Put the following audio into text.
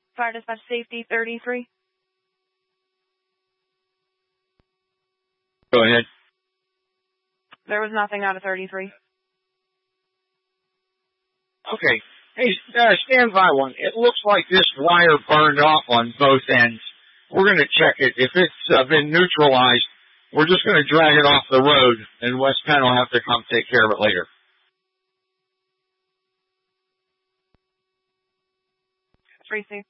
Fire dispatch safety 33. Go ahead. There was nothing out of 33. Okay. Hey, stand by one. It looks like this wire burned off on both ends. We're going to check it. If it's been neutralized, we're just going to drag it off the road, and West Penn will have to come take care of it later. 3-6.